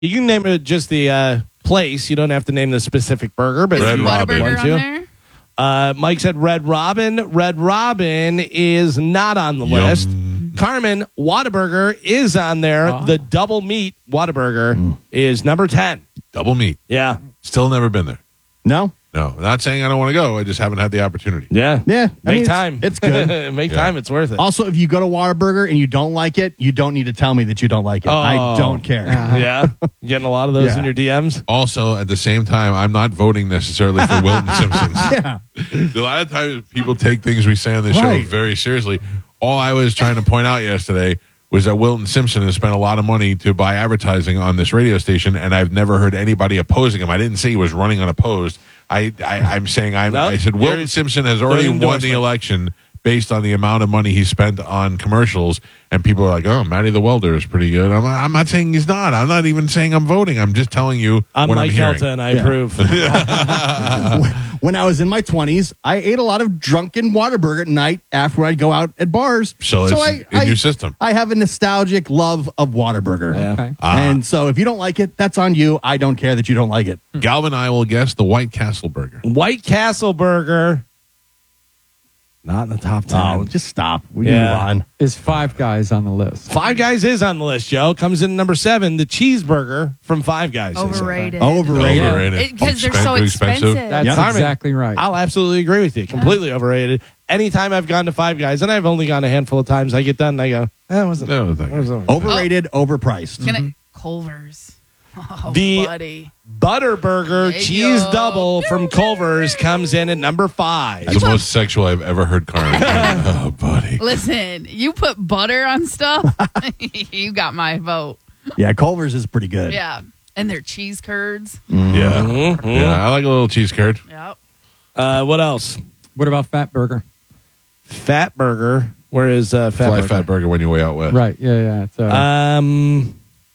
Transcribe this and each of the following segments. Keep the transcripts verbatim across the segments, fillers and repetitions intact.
You can name it just the uh, place. You don't have to name the specific burger. But Red if you Robin. want Whataburger to. on there? Uh, Mike said Red Robin. Red Robin is not on the Yum. list. Carmen, Whataburger is on there. Oh. The double meat Whataburger mm. is number ten. Double meat. Yeah. Still never been there. No? No. Not saying I don't want to go. I just haven't had the opportunity. Yeah. Yeah. I Make mean, time. It's, it's good. Make Yeah. time. It's worth it. Also, if you go to Whataburger and you don't like it, you don't need to tell me that you don't like it. Oh. I don't care. Yeah. You getting a lot of those Yeah. in your D Ms? Also, at the same time, I'm not voting necessarily for Wilton Simpsons. Yeah. A lot of times people take things we say on the show Right. very seriously. All I was trying to point out yesterday was that Wilton Simpson has spent a lot of money to buy advertising on this radio station, and I've never heard anybody opposing him. I didn't say he was running unopposed. I, I, I'm saying I'm, No, I said Wilton there's- Simpson has already there's won the endorsement. election based on the amount of money he spent on commercials, and people are like, "Oh, Matty the Welder is pretty good." I'm, I'm not saying he's not. I'm not even saying I'm voting. I'm just telling you I'm what Mike I'm hearing. Kelton. I Yeah. approve. When I was in my twenties, I ate a lot of drunken Whataburger at night after I'd go out at bars. So it's I, in I, your system. I have a nostalgic love of Whataburger. Yeah. Okay. Ah. And so if you don't like it, that's on you. I don't care that you don't like it. Galvin, I will guess the White Castle burger. White Castle Burger. Not in the top ten. Oh, just stop. We Yeah. move on. Is Five Guys on the list? Five Guys is on the list, Joe. Comes in number seven. The cheeseburger from Five Guys. is in there. Overrated. Overrated. Overrated. Because they're so Too expensive. That's Yeah. Carmen, exactly right. I'll absolutely agree with you. Completely overrated. Anytime I've gone to Five Guys, and I've only gone a handful of times, I get done and I go, eh, it wasn't. No, thank it was you. over. Overrated, overpriced. Can I, Culver's. Oh, The- buddy. Butterburger There you cheese go. double from Culver's comes in at number five. It's the most sexual I've ever heard Carmen. Oh, buddy. Listen, you put butter on stuff, you got my vote. Yeah, Culver's is pretty good. Yeah. And their cheese curds. Yeah. Mhm. Yeah, I like a little cheese curd. Yep. Uh, what else? What about Fat Burger? Fat Burger. Where is uh, Fat Fly Burger? fat burger when you weigh out west. Right. Yeah. Yeah. It's, uh, Um,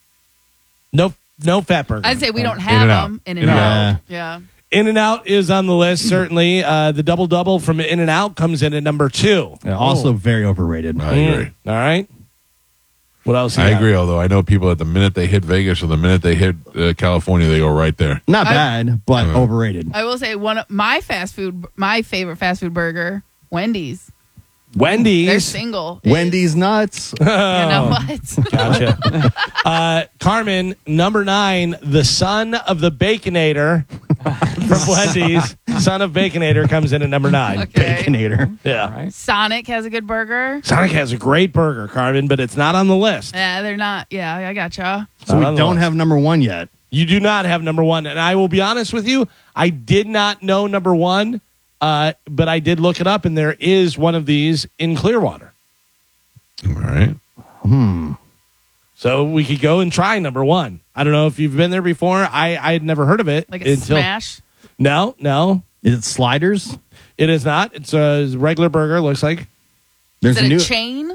no, no Fat Burger. I'd say we don't have In-N-Out. them. In and In-N-Out. out. Yeah. In and Out is on the list, certainly. Uh, the double double from In and Out comes in at number two. Yeah, also very overrated. I agree. Mm. All right. What else? you I got? agree, although I know people at the minute they hit Vegas or the minute they hit uh, California, they go right there. Not I- bad, but Uh, overrated. I will say one of my fast food, my favorite fast food burger, Wendy's. They're Wendy's. single. Wendy's nuts. You know what? Gotcha. uh, Carmen, number nine, the son of the Baconator from Wendy's. Son of Baconator comes in at number nine. Okay. Baconator. Yeah. right. Sonic has a good burger. Sonic has a great burger, Carmen, but it's not on the list. Yeah, they're not. Yeah, I gotcha. So we Not on the don't list. have number one yet. You do not have number one. And I will be honest with you, I did not know number one, uh, but I did look it up, and there is one of these in Clearwater. All right. Hmm. So we could go and try number one. I don't know if you've been there before. I, I had never heard of it. Like a until smash. No, no, Is it sliders? it is not. It's a regular burger, looks like. There's Is it a a new. chain?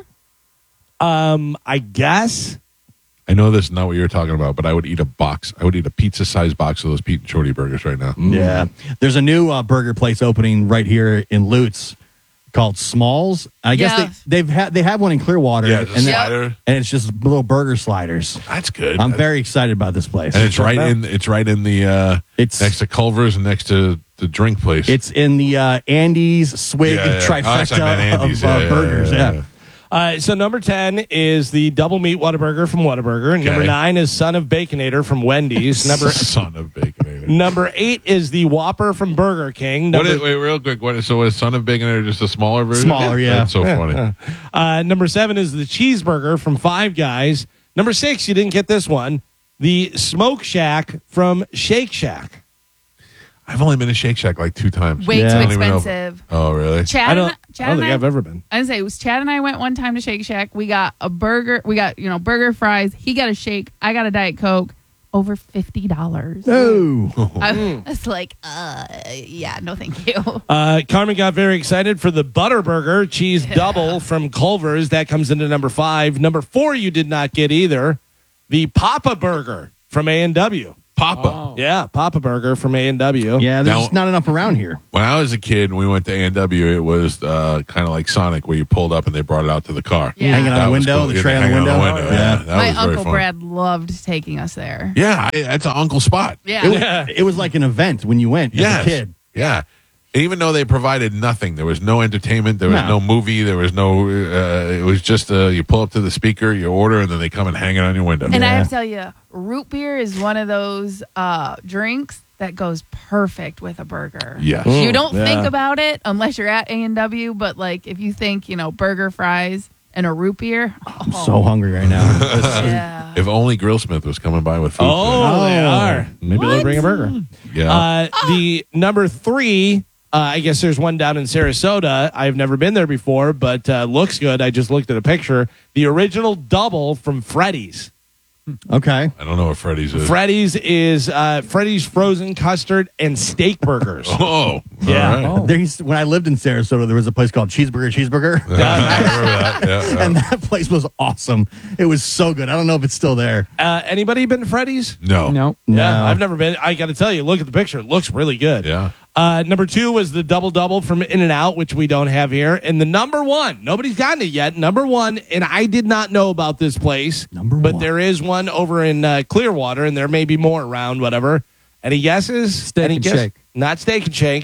Um, I guess. I know this is not what you're talking about, but I would eat a box. I would eat a pizza-sized box of those Pete and Shorty burgers right now. Yeah. There's a new uh, burger place opening right here in Lutz called Smalls. I guess Yeah. they, they've had they have one in Clearwater. Yeah, it's a and, then- slider. and it's just little burger sliders. That's good. I'm That's- very excited about this place. and it's right out. in. It's right in the uh, It's next to Culver's and next to the drink place. it's in the uh, Andy's Swig Yeah, yeah. Oh, trifecta that's what I meant, Andy's. of uh, Yeah, yeah, burgers. yeah, Yeah. yeah. Uh, so number ten is the double meat Whataburger from Whataburger. And Number Okay. nine is Son of Baconator from Wendy's. Number son of bacon. number eight is the Whopper from Burger King. What Number, is, wait, real quick. What is, so is Son of Bacon or just a smaller version? Smaller, yeah. That's so funny. uh, number seven is the cheeseburger from Five Guys. Number six, you didn't get this one, the Smoke Shack from Shake Shack. I've only been to Shake Shack like two times. Way Yeah. too I don't even know if- expensive. Oh, really? Chad, I don't, and, I Chad don't and think I, I've ever been. I was say it was Chad and I went one time to Shake Shack. We got a burger. We got you know burger fries. He got a shake. I got a Diet Coke. Over fifty dollars. Oh. I was like, uh, yeah, no, thank you. Uh, Carmen got very excited for the Butterburger cheese double from Culver's. That comes into number five. Number four, you did not get either. The Papa Burger from A and W. Papa. Oh. Yeah, Papa Burger from A and W. Yeah, there's Now- just not enough around here. When I was a kid and we went to A and W, it was uh, kind of like Sonic, where you pulled up and they brought it out to the car. Yeah. Hanging on That the was window, cool. the Yeah, tray on the hanging window. window. Oh, yeah. that My was very Uncle fun. Brad loved taking us there. Yeah, I- that's an uncle spot. Yeah. It was, it was like an event when you went Yes. as a kid. Yeah. Even though they provided nothing, there was no entertainment, there was No. no movie, there was no. Uh, it was just uh, you pull up to the speaker, you order, and then they come and hang it on your window. And I Yeah. have to tell you, root beer is one of those uh, drinks that goes perfect with a burger. Yes. Mm. You don't Yeah. think about it unless you're at A and W, but like if you think, you know, burger, fries, and a root beer. I'm so hungry right now. Yeah. If only Grillsmith was coming by with food. Oh, they Oh. are. Maybe they'll bring a burger. yeah. Uh, the number three, uh, I guess there's one down in Sarasota. I've never been there before, but uh, looks good. I just looked at a picture. The original double from Freddy's. Okay. I don't know what Freddy's is. Freddy's is uh, Freddy's frozen custard and steak burgers. Oh, Yeah. all right. Oh. There used, when I lived in Sarasota, there was a place called Cheeseburger Cheeseburger. I remember that. Yeah, yeah. And that place was awesome. It was so good. I don't know if it's still there. Uh, anybody been to Freddy's? no. No. Yeah, No. I've never been. I got to tell you, look at the picture. It looks really good. Yeah. Uh, number two was the double double from In and Out, which we don't have here. And the number one, nobody's gotten it yet. Number one, and I did not know about this place. Number but one. there is one over in uh, Clearwater, and there may be more around. Whatever. Any guesses? Steak Any and guess? Shake. Not Steak and Shake.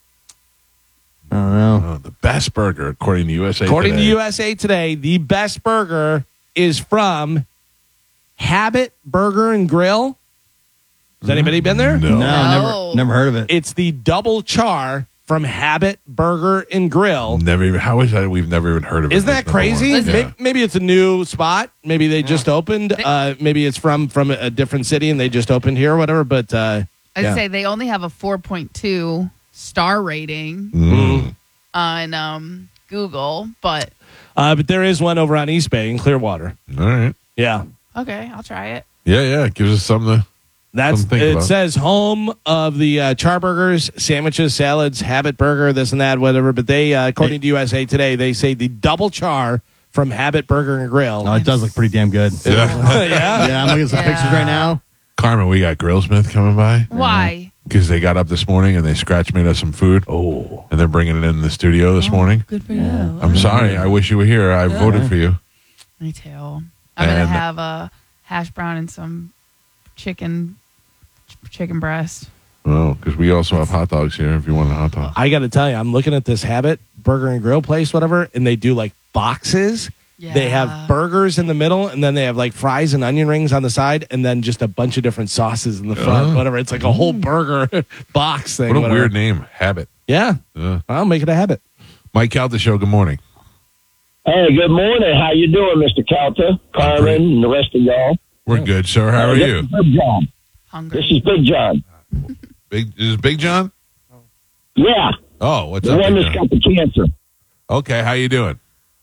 I don't know. Oh, the best burger, according to U S A According Today. to U S A Today, the best burger is from Habit Burger and Grill. Has anybody been there? No. No, No. never, never heard of it. It's the double char from Habit Burger and Grill. Never even. How is that? We've never even heard of it. Isn't that That's number crazy? one. May- Yeah. Maybe it's a new spot. Maybe they just opened. Uh, maybe it's from from a different city and they just opened here or whatever. But uh, I'd yeah. say they only have a four point two star rating Mm. on um, Google, but uh, but there is one over on East Bay in Clearwater. All right. Yeah, okay, I'll try it. Yeah, yeah. It gives us something to. that's Something to it. think about. Says home of the uh, char burgers, sandwiches, salads, Habit Burger, this and that, whatever. But they, uh, according to U S A Today, they say the double char from Habit Burger and Grill. Oh, it does look pretty damn good. Yeah. yeah. Yeah, I'm looking at some Yeah. pictures right now. Carmen, we got Grillsmith coming by Why? because they got up this morning and they scratch made us some food. Oh, And they're bringing it in the studio this morning. Good for you. I'm sorry. I wish you were here. I voted for you. Me too. I'm gonna And- have a hash brown and some chicken, ch- chicken breast. Oh, because we also have hot dogs here if you want a hot dog. I got to tell you, I'm looking at this Habit Burger and Grill place, whatever, and they do like boxes. Yeah. They have burgers in the middle, and then they have like fries and onion rings on the side, and then just a bunch of different sauces in the front. Oh. Whatever. It's like a whole burger box thing. What a whatever. weird name. Habit. Yeah, Uh, I'll make it a habit. Mike Calta Show, good morning. Hey, good morning. How you doing, Mister Calta, Carmen, great. and the rest of y'all? We're good, sir. How are Uh, this you? is Big John. Hungry. This is Big John. Big is it Big John? Yeah, Oh, what's the up, one Big that's John? got the cancer. Okay, how you doing?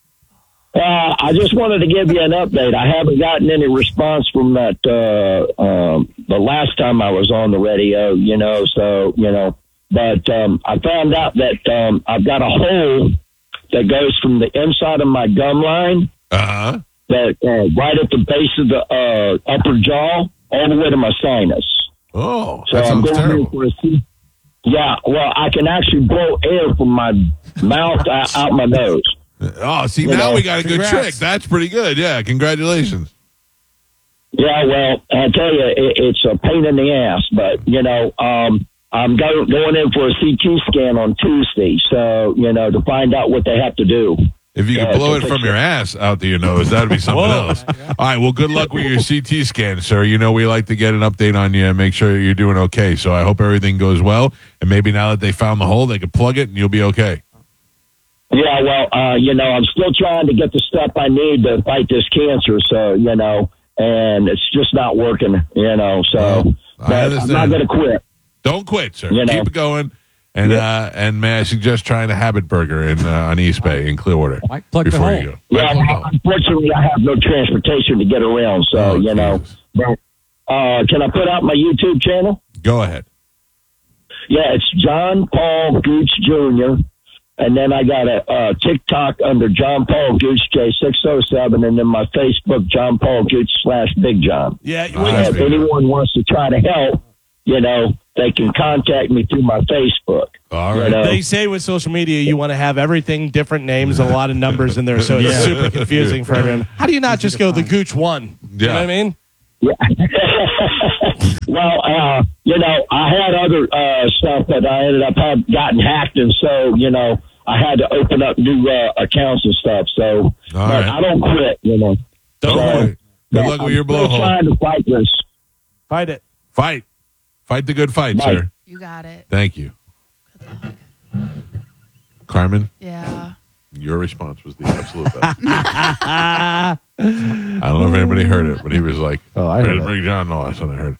Uh, I just wanted to give you an update. I haven't gotten any response from that uh, um, the last time I was on the radio, you know, so, you know, but um, I found out that um, I've got a hole that goes from the inside of my gum line Uh-huh. that uh, right at the base of the uh, upper jaw all the way to my sinus. Oh, So that I'm sounds going in terrible. for a C- Yeah, well, I can actually blow air from my mouth out, out my nose. Oh, see, You now know, we got a good congrats. trick. That's pretty good. Yeah, congratulations. Yeah, well, I tell you, it, it's a pain in the ass, but you know, um, I'm go, going in for a C T scan on Tuesday, so you know, to find out what they have to do. If you could Yeah, blow it's it a from picture. your ass out to your nose, that'd be something Whoa. else. All right, well, good luck with your C T scan, sir. You know we like to get an update on you and make sure you're doing okay. So I hope everything goes well, and maybe now that they found the hole, they can plug it and you'll be okay. Yeah, well, uh, you know, I'm still trying to get the stuff I need to fight this cancer, so you know, and it's just not working, you know. So, Oh, I but I'm understand. not going to quit. Don't quit, sir. You know. Keep it going. And uh, and may I suggest trying a Habit Burger in uh, on East Bay in Clearwater Might plug the before hole. you go. Yeah, Might plug the hole. unfortunately, I have no transportation to get around, so Oh, you know. Jesus. But uh, can I put out my YouTube channel? Go ahead. Yeah, it's John Paul Gooch Junior And then I got a, a TikTok under John Paul Gooch J six oh seven, and then my Facebook John Paul Gooch slash Big John. Yeah, you All wouldn't- right. If anyone wants to try to help, you know, they can contact me through my Facebook. All You right. know? They say with social media, you want to have everything, different names, and a lot of numbers in there, so it's Yeah. super confusing for everyone. How do you not just go the Gooch one? You know Yeah. what I mean? Well, uh, you know, I had other uh, stuff that I ended up have gotten hacked, and so you know, I had to open up new uh, accounts and stuff. So, but right. I don't quit. You know, Don't So, worry. Good yeah, luck with I'm your still blowhole. trying to fight this. Fight it. Fight. Fight the good fight, Bye. sir. You got it. Thank you. Carmen, Yeah. your response was the absolute best. I don't know if anybody heard it, but he was like, Oh, I heard "Better it. Big John." No, that's what I heard.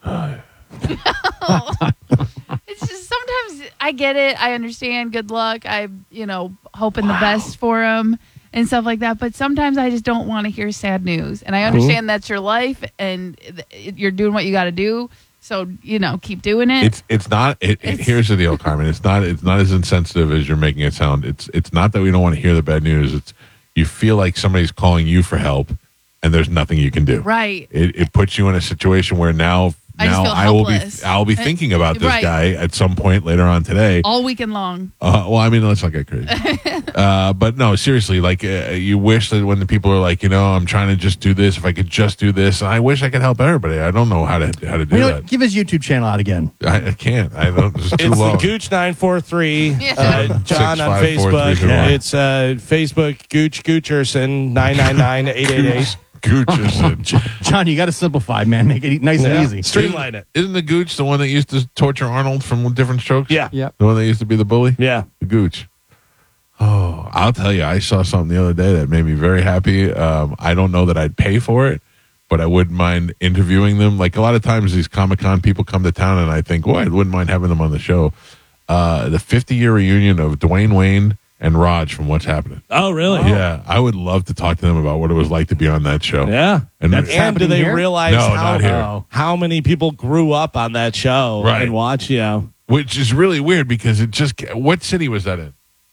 It's just sometimes I get it. I understand. Good luck. I, you know, hoping the best for him and stuff like that. But sometimes I just don't want to hear sad news. And I understand that's your life and th- you're doing what you got to do. So, you know, keep doing it. It's it's not. It, it, It's- here's the deal, Carmen. It's not. It's not as insensitive as you're making it sound. It's it's not that we don't want to hear the bad news. It's you feel like somebody's calling you for help, and there's nothing you can do. right. It, it puts you in a situation where now I just now feel I will be helpless. I'll be Uh, thinking about this right. guy at some point later on today. All weekend long. Uh, well, I mean, let's not get crazy. uh, but no, seriously, like uh, you wish that when the people are like, you know, I'm trying to just do this. If I could just do this, I wish I could help everybody. I don't know how to how to do You know that. what? Give his YouTube channel out again. I, I can't. I don't. It's too It's long. the Gooch nine four three. Yeah. Uh, John on Six, five, four, three, Facebook. two, one. It's uh, Facebook Gooch Goocherson nine nine nine eight eight eight. Gooch is the- John, you got to simplify, man. Make it nice and easy. Streamline it. Isn't the Gooch the one that used to torture Arnold from Different Strokes? Yeah. Yep. The one that used to be the bully? Yeah. The Gooch. Oh, I'll tell you, I saw something the other day that made me very happy. Um, I don't know that I'd pay for it, but I wouldn't mind interviewing them. Like a lot of times these Comic-Con people come to town and I think, well, I wouldn't mind having them on the show. Uh, the fifty-year reunion of Dwayne Wayne and Raj from What's Happening. Oh, really? Yeah, I would love to talk to them about what it was like to be on that show. Yeah. And And, that's do happening they here? realize No, how, not here. Oh. how many people grew up on that show Right. and watch, you know? Which is really weird because it just, what city was that in?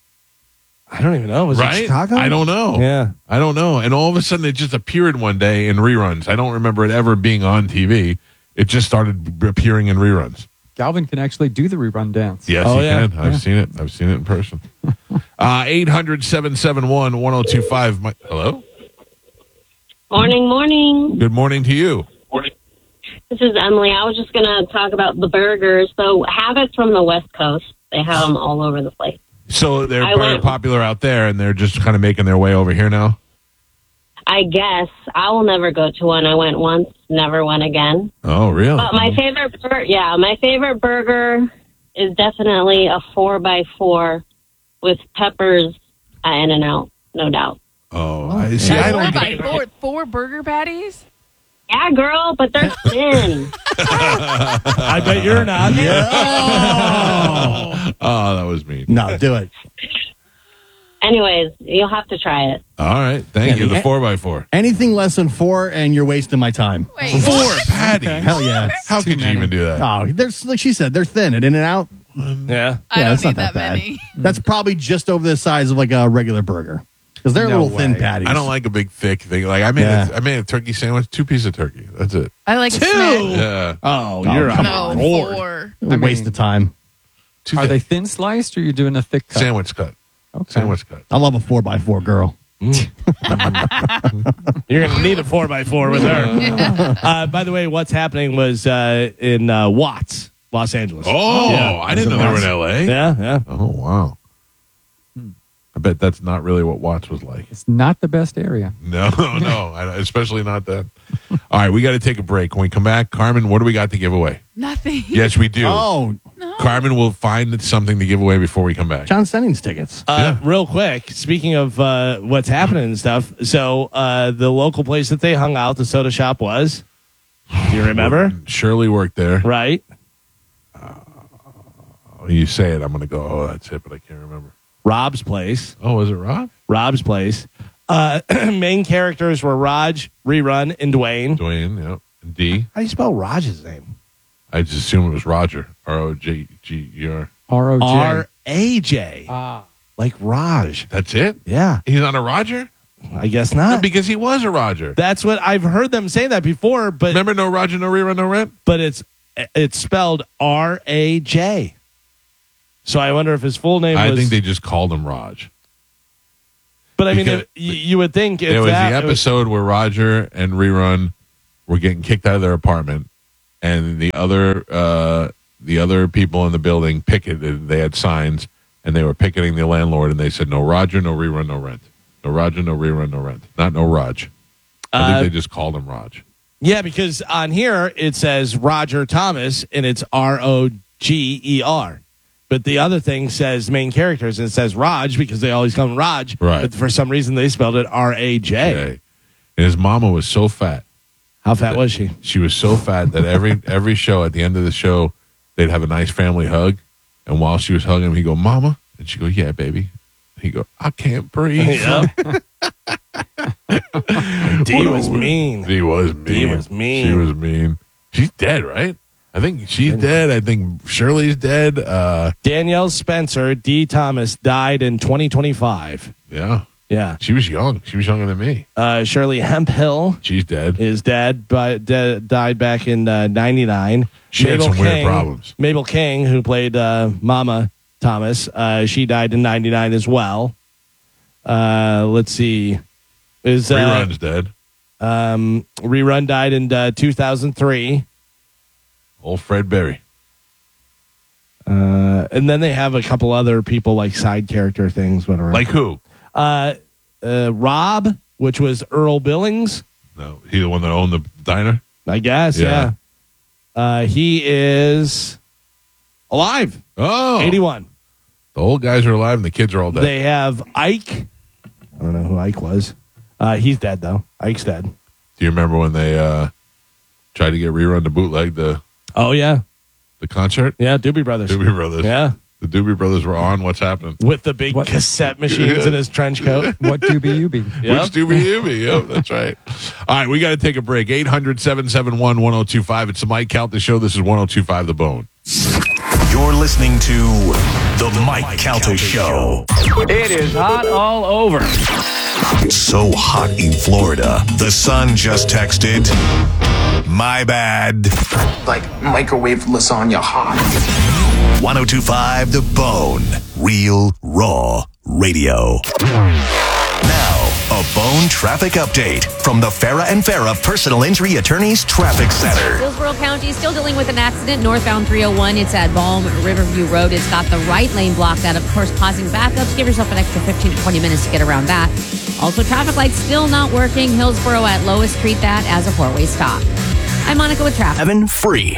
I don't even know. Was Right? it Chicago? I don't know. Yeah. I don't know. And all of a sudden, it just appeared one day in reruns. I don't remember it ever being on T V. It just started b- appearing in reruns. Galvin can actually do the rerun dance. Yes, Oh, you yeah. can. I've seen it. I've seen it in person. Uh, eight hundred, seven seven one, one oh two five. My, hello? Morning, morning. Good morning to you. This is Emily. I was just going to talk about the burgers. So, Habit's from the West Coast. They have them all over the place. So they're I very went- popular out there, and they're just kind of making their way over here now? I guess I will never go to one. I went once, never went again. Oh, really? But my favorite, bur- yeah, my favorite burger is definitely a four by four with peppers at In-N-Out, no doubt. Oh, I see. I Four don't by get four, four burger patties? Yeah, girl, but they're thin. I bet you're not. Oh, that was mean. No, do it. Anyways, you'll have to try it. All right. Thank Yeah, you. The the- four by four. Anything less than four, and you're wasting my time. Wait, Four what? patties. Hell yeah. How could you even do that? Oh, there's like she said, they're thin and in and out. Yeah. I yeah, don't that's need not that, that, bad. many. That's probably just over the size of like a regular burger because they're No little thin way. patties. I don't like a big thick thing. Like I made, Yeah. a, I made a turkey sandwich, two pieces of turkey. That's it. I like Two? Smith. Yeah, Oh, Oh, you're come No, on. four. A waste of time. two Are they thi- thin sliced or are you doing a thick cut? sandwich cut? Okay. Sandwich cut. I love a four by four girl. You're going to need a four by four with her. Uh, by the way, What's Happening was uh, in uh, Watts, Los Angeles. Oh, Yeah. I didn't know they were in L A. Yeah, yeah. Oh wow. I bet that's not really what Watts was like. It's not the best area. No, no, I- especially not that. All right, we got to take a break. When we come back, Carmen, what do we got to give away? Nothing. Yes, we do. Oh, Carmen will find something to give away before we come back. John Sennings tickets. Uh, Real quick, speaking of uh, what's happening and stuff, so uh, the local place that they hung out, the soda shop was, do you remember? Shirley worked there. Right? When you say it, I'm going to go, oh, that's it, but I can't remember. Rob's place. Oh, was it Rob? Rob's place. Uh, main characters were Raj, Rerun, and Dwayne. Dwayne, yeah. And D. How do you spell Raj's name? I just assume it was Roger. R O G G E R. R O J. R A J. Ah. like Raj. That's it? Yeah, He's not a Roger? I guess No, not. because he was a Roger. That's what I've heard them say that before, but Remember no Roger, no rerun, no rent? but it's it's spelled R A J. So I wonder if his full name I was. think they just called him Raj. but I mean, because if, you, you would think if There was that, the it was- episode where Roger and Rerun were getting kicked out of their apartment, and the other uh, the other people in the building picketed. They had signs, and they were picketing the landlord, and they said, "No Roger, no Rerun, no rent. No Roger, no Rerun, no rent. Not no Raj." I Uh, think they just called him Raj. yeah, because on here it says Roger Thomas and it's R O G E R. But the other thing says main characters and it says Raj because they always come Raj. Right. But for some reason they spelled it R A J. Okay. And his mama was so fat. How fat was she? She was so fat that every every show, at the end of the show, they'd have a nice family hug. And while she was hugging him, he'd go, "Mama?" And she'd go, "Yeah, baby." He'd go, "I can't breathe." Yep. D was mean. He was mean. He was mean. She was mean. She's dead, right? I think she's dead. I think Shirley's dead. Uh, Danielle Spencer, D. Thomas, died in twenty twenty-five. yeah. Yeah. She was young. She was younger than me. Uh, Shirley Hemphill She's dead. is dead, but de- died back in uh, ninety-nine. She had some weird problems. Mabel King, who played uh, Mama Thomas, uh, she died in ninety-nine as well. Uh, let's see. Is uh, Rerun's dead. um, Rerun died in uh, two thousand three. Old Fred Berry. Uh, and then they have a couple other people like side character things. Whatever. Like who? uh, uh, Rob, which was Earl Billings, No, he the one that owned the diner. I guess. Yeah. Yeah. Uh, he is alive. Oh, eighty-one. the old guys are alive and the kids are all dead. They have Ike. I don't know who Ike was. Uh, he's dead though. Ike's dead. Do you remember when they uh, tried to get Rerun to bootleg the Oh yeah, the concert? yeah. Doobie Brothers. Doobie Brothers. Yeah, The Doobie Brothers were on. What's happening? with the big What? cassette machines in his trench coat. What do be you be? Yep. Which Doobie Doobie? Yep, that's right. All right, we got to take a break. eight hundred, seven seven one, one oh two five. It's the Mike Calta Show. This is one oh two five The Bone. You're listening to The Mike Calta Show. It is hot all over. It's so hot in Florida. The sun just texted, "My bad." Like microwave lasagna hot. one oh two five The Bone. Real, raw radio. Now, a Bone traffic update from the Farah and Farah Personal Injury Attorneys Traffic Center. Hillsborough County still dealing with an accident northbound three oh one. It's at Balm Riverview Road. It's got the right lane blocked out, of course, causing backups. Give yourself an extra fifteen to twenty minutes to get around that. Also, traffic lights still not working. Hillsborough at Lois, treat that as a four-way stop. I'm Monica with traffic. Evan Free.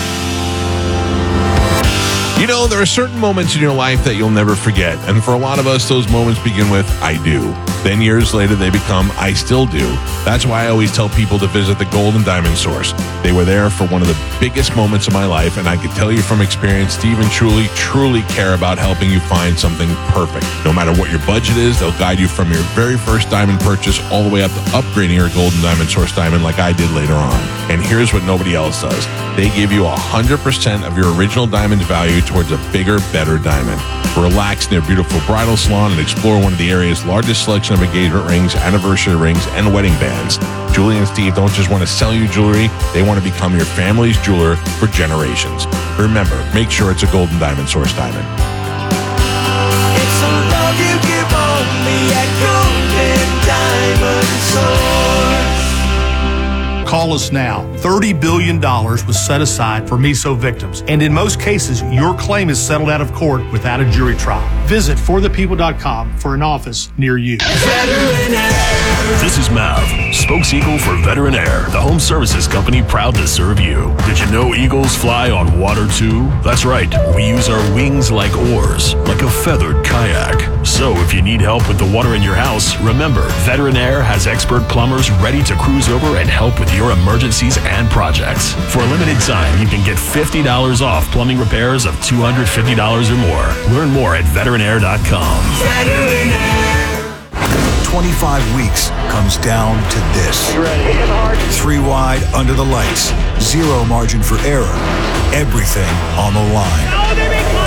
You know, there are certain moments in your life that you'll never forget. And for a lot of us, those moments begin with, I do. Then years later, they become, I still do. That's why I always tell people to visit the Golden Diamond Source. They were there for one of the biggest moments of my life, and I can tell you from experience, Steve and truly, truly care about helping you find something perfect. No matter what your budget is, they'll guide you from your very first diamond purchase all the way up to upgrading your Golden Diamond Source diamond like I did later on. And here's what nobody else does. They give you one hundred percent of your original diamond's value towards a bigger, better diamond. Relax in their beautiful bridal salon and explore one of the area's largest selection of engagement rings, anniversary rings, and wedding bands. Julie and Steve don't just want to sell you jewelry, they want to become your family's jeweler for generations. Remember, make sure it's a Golden Diamond Source diamond. It's a love you give only at Golden Diamond Source. Call us now. thirty billion dollars was set aside for meso victims, and in most cases, your claim is settled out of court without a jury trial. Visit for the people dot com for an office near you. This is Mav, spokes-eagle for Veteran Air, the home services company proud to serve you. Did you know eagles fly on water too? That's right, we use our wings like oars, like a feathered kayak. So if you need help with the water in your house, remember, Veteran Air has expert plumbers ready to cruise over and help with your emergencies and projects. For a limited time, you can get fifty dollars off plumbing repairs of two hundred fifty dollars or more. Learn more at veteran air dot com. Veteran Air. twenty-five weeks comes down to this. Three wide under the lights. Zero margin for error. Everything on the line.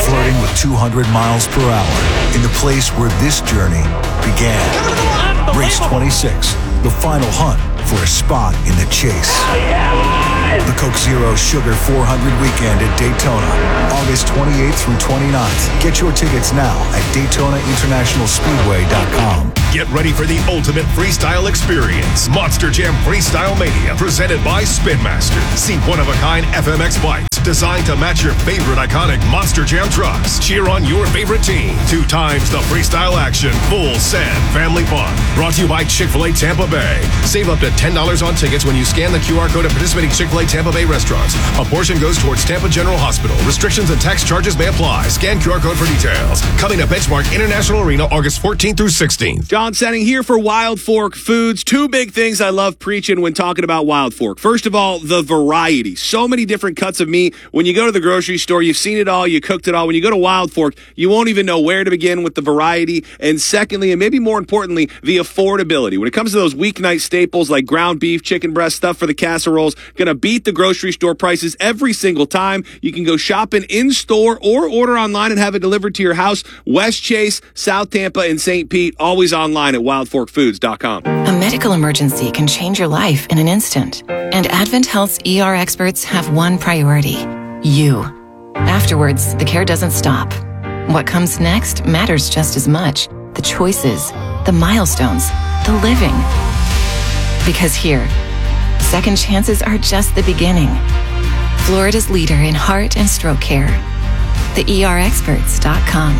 flirting with two hundred miles per hour in the place where this journey began. Race twenty-six, the final hunt for a spot in the chase. The Coke Zero Sugar four hundred weekend at Daytona, August twenty-eighth through twenty-ninth. Get your tickets now at Daytona International Speedway dot com. Get ready for the ultimate freestyle experience. Monster Jam Freestyle Mania, presented by Spin Master. See one-of-a-kind F M X bikes designed to match your favorite iconic Monster Jam trucks. Cheer on your favorite team. Two times the freestyle action. Full send family fun. Brought to you by Chick-fil-A Tampa Bay. Save up to ten dollars on tickets when you scan the Q R code at participating Chick-fil-A Tampa Bay restaurants. A portion goes towards Tampa General Hospital. Restrictions and tax charges may apply. Scan Q R code for details. Coming to Benchmark International Arena August fourteenth through sixteenth. John Setting here for Wild Fork Foods. Two big things I love preaching when talking about Wild Fork. First of all, the variety. So many different cuts of meat. When you go to the grocery store, you've seen it all, you cooked it all. When you go to Wild Fork, you won't even know where to begin with the variety. And secondly, and maybe more importantly, the affordability. When it comes to those weeknight staples like ground beef, chicken breast, stuff for the casseroles, gonna beat the grocery store prices every single time. You can go shopping in-store or order online and have it delivered to your house. West Chase, South Tampa, and Saint Pete, always online at wild fork foods dot com. A medical emergency can change your life in an instant. And Advent Health's E R experts have one priority: you. Afterwards, the care doesn't stop. What comes next matters just as much. The choices, the milestones, the living. Because here, second chances are just the beginning. Florida's leader in heart and stroke care. the E R experts dot com.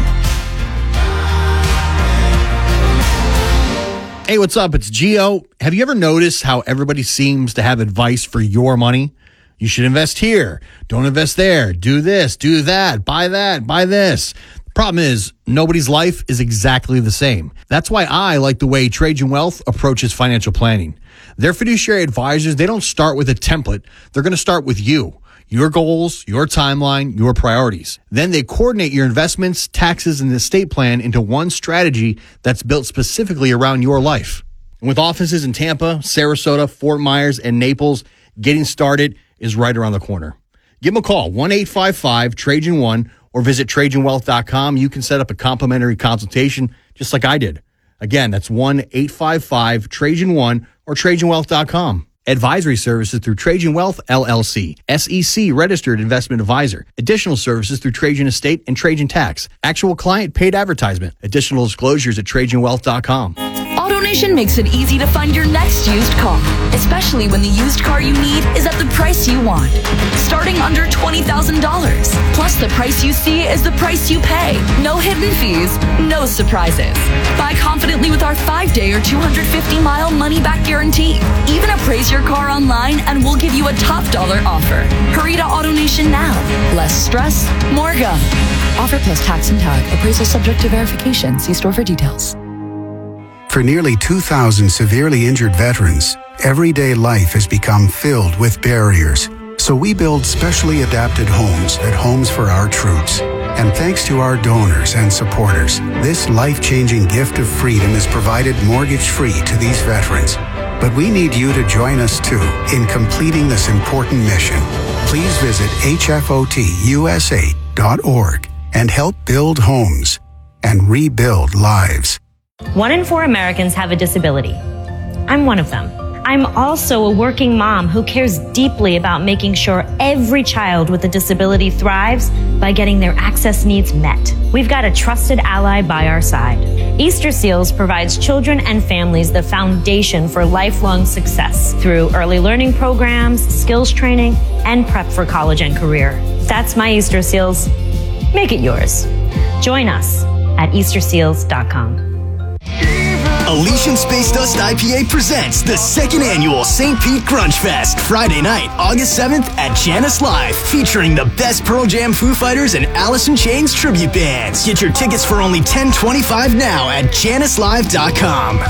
Hey, what's up? It's Gio. Have you ever noticed how everybody seems to have advice for your money? You should invest here. Don't invest there. Do this, do that, buy that, buy this. The problem is, nobody's life is exactly the same. That's why I like the way Trajan Wealth approaches financial planning. Their fiduciary advisors, they don't start with a template. They're going to start with you, your goals, your timeline, your priorities. Then they coordinate your investments, taxes, and estate plan into one strategy that's built specifically around your life. And with offices in Tampa, Sarasota, Fort Myers, and Naples, getting started is right around the corner. Give them a call, one eight five five Trajan one, or visit Trajan Wealth dot com. You can set up a complimentary consultation just like I did. Again, that's one eight five five Trajan one or Trajan Wealth dot com. Advisory services through Trajan Wealth, L L C, S E C registered investment advisor. Additional services through Trajan Estate and Trajan Tax. Actual client paid advertisement. Additional disclosures at Trajan Wealth dot com. AutoNation makes it easy to find your next used car, especially when the used car you need is at the price you want. Starting under twenty thousand dollars. Plus, the price you see is the price you pay. No hidden fees, no surprises. Buy confidently with our five-day or two hundred fifty mile money-back guarantee. Even appraise your car online and we'll give you a top dollar offer. Hurry to AutoNation now. Less stress, more go. Offer plus tax and tag. Appraisal subject to verification. See store for details. For nearly two thousand severely injured veterans, everyday life has become filled with barriers. So we build specially adapted homes at Homes for Our Troops. And thanks to our donors and supporters, this life-changing gift of freedom is provided mortgage-free to these veterans. But we need you to join us too in completing this important mission. Please visit H F O T U S A dot org and help build homes and rebuild lives. One in four Americans have a disability. I'm one of them. I'm also a working mom who cares deeply about making sure every child with a disability thrives by getting their access needs met. We've got a trusted ally by our side. Easter Seals provides children and families the foundation for lifelong success through early learning programs, skills training, and prep for college and career. That's my Easter Seals. Make it yours. Join us at Easter Seals dot com. Elysian Space Dust I P A presents the second annual Saint Pete Grunge Fest, Friday night, August seventh at Janice Live, featuring the best Pearl Jam, Foo Fighters, and Alice in Chains tribute bands. Get your tickets for only ten twenty-five now at Janice Live dot com.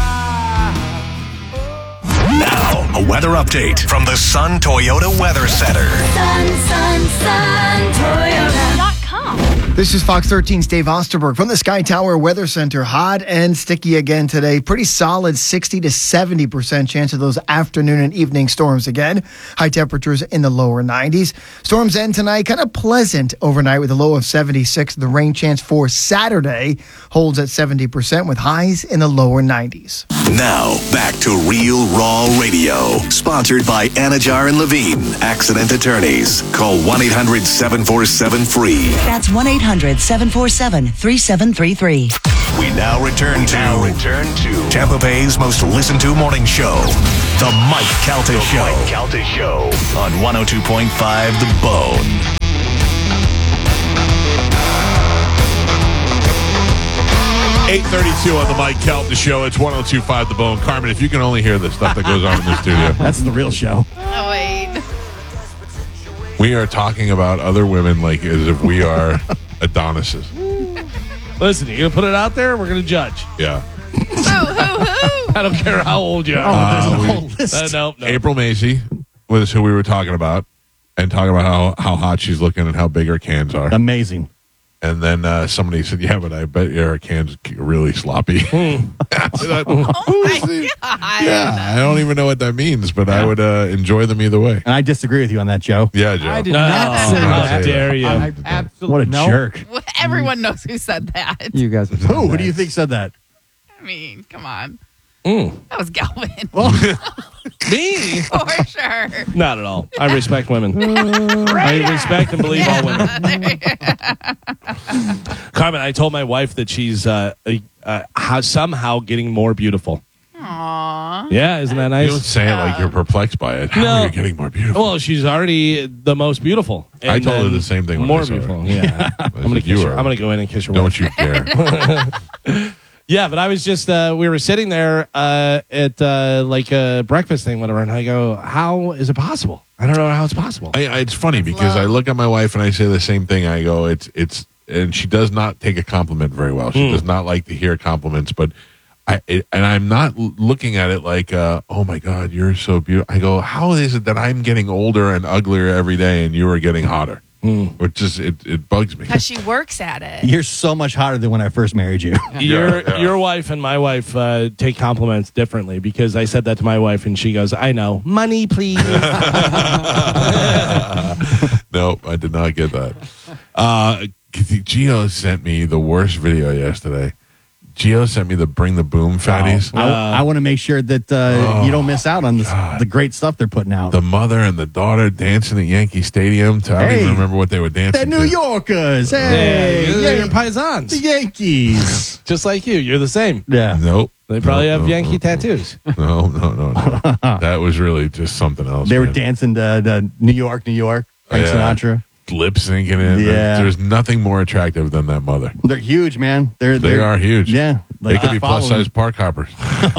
Now, a weather update from the Sun Toyota Weather Center. Sun, sun, sun, Toyota dot com. This is Fox thirteen's Dave Osterberg from the Sky Tower Weather Center. Hot and sticky again today. Pretty solid sixty to seventy percent chance of those afternoon and evening storms again. High temperatures in the lower nineties. Storms end tonight. Kind of pleasant overnight with a low of seventy-six. The rain chance for Saturday holds at seventy percent with highs in the lower nineties. Now, back to Real Raw Radio. Sponsored by Anajar and Levine, Accident Attorneys. Call one eight hundred seven four seven free. That's one eight hundred seven four seven three seven three three. We now return to, now return to Tampa Bay's most listened to morning show, The Mike Calta the Show. Mike Calta Show on one oh two point five The Bone. eight thirty-two on the Mike Calta Show. It's one oh two point five The Bone. Carmen, if you can only hear the stuff that goes on in the studio. That's the real show. Oh, wait. We are talking about other women like as if we are Adonises. Listen, you gonna put it out there? We're gonna judge. Yeah. Who, who, who? I don't care how old you are. Uh, Oh, we- whole list. Uh, no, no. April Macy was who we were talking about and talking about how, how hot she's looking and how big her cans are. Amazing. And then uh, somebody said, yeah, but I bet your cans are really sloppy. Oh, my God. Yeah, I don't even know what that means, but I would uh, enjoy them either way. And I disagree with you on that, Joe. Yeah, Joe. I did No, not say how that. dare you. I absolutely What a no. jerk. Well, everyone knows who said that. You guys are Who? Who do you think said that? I mean, come on. Mm. That was Galvin. Me? For sure. Not at all. I respect women. I respect and believe all women. Carmen, I told my wife that she's uh, uh, how, somehow getting more beautiful. Aww. Yeah, isn't that You nice? don't say it like you're perplexed by it. How No. are you getting more beautiful? Well, she's already the most beautiful. I And told her then the same thing when More I saw her. beautiful. Yeah. I'm gonna said, kiss "You her. are- I'm gonna go in and kiss her. Don't wife. you dare. Yeah, but I was just uh, we were sitting there uh, at uh, like a breakfast thing, whatever, and I go, "How is it possible? I don't know how it's possible." I, I, it's funny because I look at my wife and I say the same thing. I go, it's it's, and she does not take a compliment very well. She Hmm. does not like to hear compliments, but I it, and I'm not l- looking at it like, uh, oh my God, you're so beautiful. I go, how is it that I'm getting older and uglier every day and you are getting hotter? Which just it, it bugs me. Because she works at it. You're so much hotter than when I first married you. Your Yeah, yeah. your wife and my wife uh, take compliments differently because I said that to my wife and she goes, "I know, money, please." Nope, I did not get that. Uh, Gio sent me the worst video yesterday. Gio sent me the Bring the Boom fatties. I, I want to make sure that uh, you don't miss out on this, the great stuff they're putting out. The mother and the daughter dancing at Yankee Stadium. To, I don't Hey. even remember what they were dancing The New to. Yorkers. Hey, Yeah, yeah, you're paisans. the Yankees. Just like you, you're the same. Yeah. Nope. They probably No, have no, Yankee no, tattoos. No, no, no, no. That was really just something else. They were man. dancing to, to New York, New York, Frank Yeah. Sinatra. lip syncing in. Yeah. There's nothing more attractive than that mother. They're huge, man. They're, They they're are huge. Yeah. They Like, could be plus following. size park hoppers.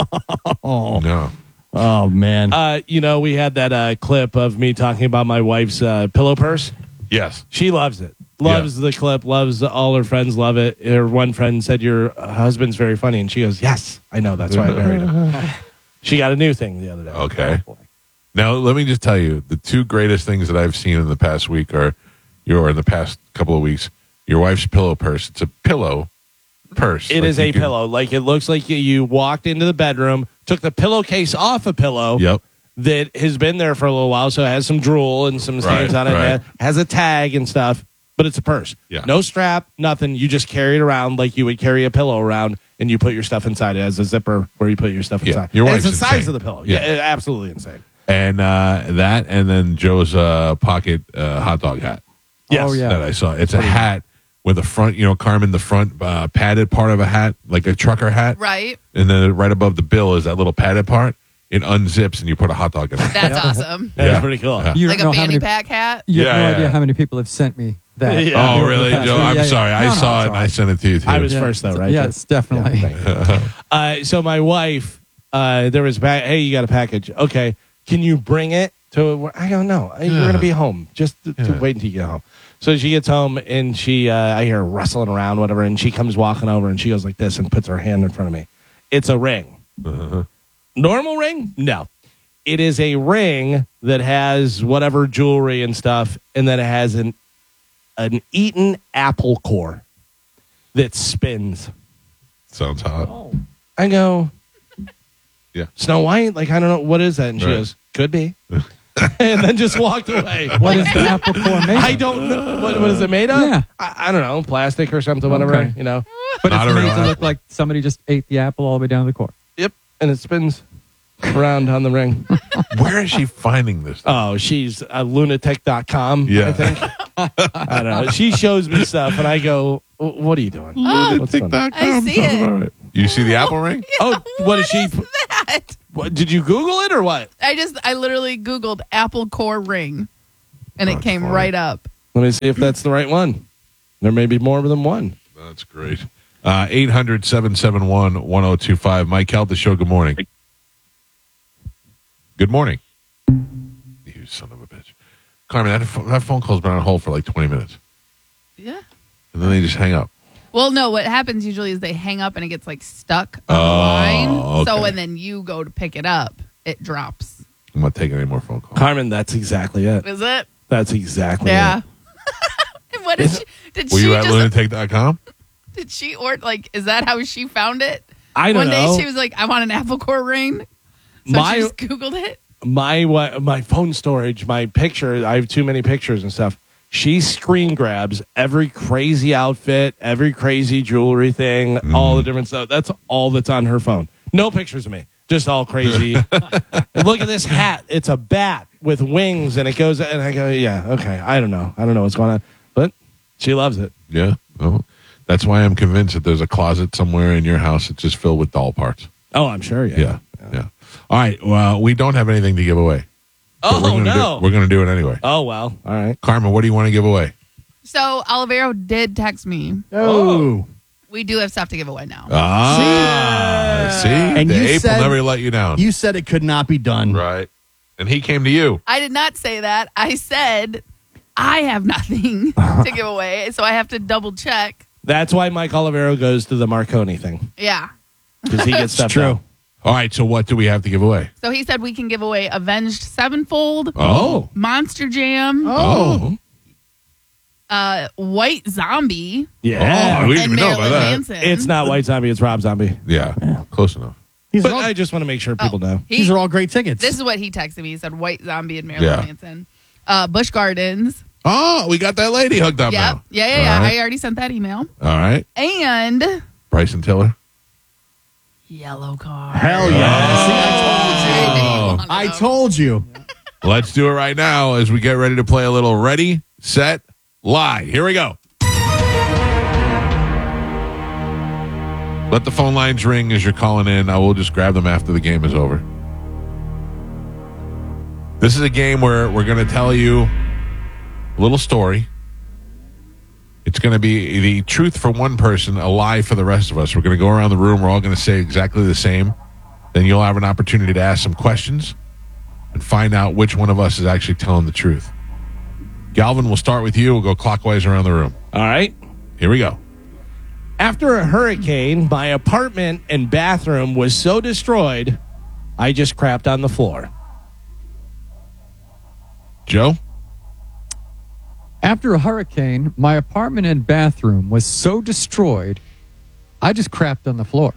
Oh. No. Oh, man. Uh, you know, we had that uh, clip of me talking about my wife's uh, pillow purse. Yes. She loves it. Loves the clip. Loves all her friends love it. Her one friend said, "Your husband's very funny," and she goes, "Yes, I know. That's why I married him." She got a new thing the other day. Okay. Now, let me just tell you, the two greatest things that I've seen in the past week are, your in the past couple of weeks, your wife's pillow purse. It's a pillow purse. It Like is you a can- pillow. Like it looks like you, you walked into the bedroom, took the pillowcase off a pillow. Yep. That has been there for a little while, so it has some drool and some stains Right, on it. right. and it has a tag and stuff, but it's a purse. Yeah. No strap, nothing. You just carry it around like you would carry a pillow around, and you put your stuff inside. It has a zipper where you put your stuff Yeah, inside. your And it's the wife's size insane. of the pillow. Yeah. Yeah, absolutely insane. And uh, that, and then Joe's uh, pocket uh, hot dog hat. Yes. Oh, yeah. That I saw. It's a hat with a front, you know, Carmen, the front uh, padded part of a hat, like a trucker hat. Right. And then right above the bill is that little padded part. It unzips and you put a hot dog in it. That's awesome. That's Yeah. pretty cool. Yeah. You Like a don't know how fanny many, pack hat. you have Yeah, no yeah. idea how many people have sent me that. Yeah. Oh, really, Yeah, Joe? yeah, I'm yeah. sorry. I No, no, saw it's it and all I right. sent it to you, too. I was Yeah. first, though, right? Yes, definitely. Uh, so my wife, uh, there was back. Hey, you got a package? Okay, can you bring it to? I don't know. You're Yeah. gonna be home. Just to, to Yeah. wait until you get home. So she gets home and she, uh, I hear her rustling around, whatever, and she comes walking over and she goes like this and puts her hand in front of me. It's a ring. Uh-huh. Normal ring? No. It is a ring that has whatever jewelry and stuff, and then it has an an Eaton apple core that spins. Sounds hot. I go, yeah. Snow White? Like, I don't know. What is that? And she Right. goes, could be. And then just walked away. What is the apple core made of? I don't know. What, what is it made of? Yeah. I, I don't know. Plastic or something, whatever, Okay. you know. But Not it's a real made to look apple. like somebody just ate the apple all the way down to the core. Yep. And it spins around on the ring. Where is she finding this? Oh, she's uh, lunatic dot com, Yeah. I think. I don't know. She shows me stuff, and I go, "W- what are you doing? Oh, What's going on?" I see it. You see the apple ring? Oh, what is she? That. What, did you Google it or what? I just, I literally Googled apple core ring, and it came right up. Let me see if that's the right one. There may be more than one. That's great. Uh, eight hundred, seven seven one, one oh two five. Mike Held, the show. Good morning. Good morning. You son of a bitch. Carmen, that, pho- that phone call's been on hold for like twenty minutes. Yeah. And then they just hang up. Well, no, what happens usually is they hang up and it gets like stuck on Oh, the line. okay. So when then you go to pick it up, it drops. I'm not taking any more phone calls. Carmen, that's exactly it. Is it? That's exactly Yeah. it. And what did she? Did Were she you at just? lunatic dot com? Did she or like? Is that how she found it? I don't One know. day she was like, "I want an apple core ring," so My- she just Googled it. My what, my phone storage, my picture, I have too many pictures and stuff. She screen grabs every crazy outfit, every crazy jewelry thing, Mm-hmm. all the different stuff. That's all that's on her phone. No pictures of me, just all crazy. And look at this hat. It's a bat with wings, and it goes. And I go, yeah, okay. I don't know. I don't know what's going on, but she loves it. Yeah. Oh, that's why I'm convinced that there's a closet somewhere in your house that's just filled with doll parts. Oh, I'm sure. Yeah. Yeah. Yeah. All right. Well, we don't have anything to give away. But Oh we're gonna no. Do, we're going to do it anyway. Oh well. All right. Carmen, what do you want to give away? So Olivero did text me. Oh. We do have stuff to give away now. Ah, see, And the you ape said- will never let you down. You said it could not be done. Right. And he came to you. I did not say that. I said I have nothing to give away, so I have to double check. That's why Mike Olivero goes to the Marconi thing Yeah. because he gets stuff. true. out. All right. So what do we have to give away? So he said we can give away Avenged Sevenfold, Oh. Monster Jam, Oh. uh, White Zombie, Yeah. Oh, we didn't and even know about Marilyn that. Manson. It's not White Zombie. It's Rob Zombie. Yeah. Close enough. These But are all, I just want to make sure people know. He- these are all great tickets. This is what he texted me. He said White Zombie and Marilyn Yeah. Manson. Uh, Busch Gardens. Oh, we got that lady hooked up Yep. now. Yeah, yeah, yeah. All right. I already sent that email. All right. And Bryson Tiller. Yellow Car. Hell yeah. See, Oh. I told you. I told you. Let's do it right now as we get ready to play a little Ready, Set, Lie. Here we go. Let the phone lines ring as you're calling in. I will just grab them after the game is over. This is a game where we're going to tell you a little story. It's going to be the truth for one person, a lie for the rest of us. We're going to go around the room. We're all going to say exactly the same. Then you'll have an opportunity to ask some questions and find out which one of us is actually telling the truth. Galvin, we'll start with you. We'll go clockwise around the room. All right. Here we go. After a hurricane, my apartment and bathroom was so destroyed, I just crapped on the floor. Joe? After a hurricane, my apartment and bathroom was so destroyed, I just crapped on the floor.